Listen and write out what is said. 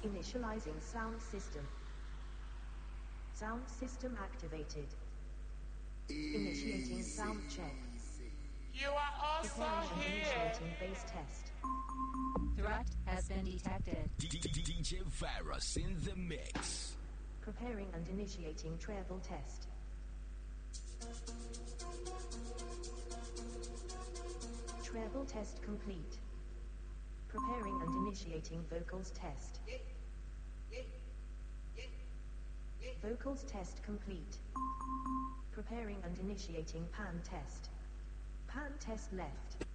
Initializing sound system. Sound system activated. Initiating sound check. You are also Preparing and here. initiating bass test. Threat has been detected. DJ Virus in the mix. Preparing and initiating treble test. Treble test complete. Preparing and initiating vocals test. Vocals test complete. Preparing and initiating pan test. Pan test left.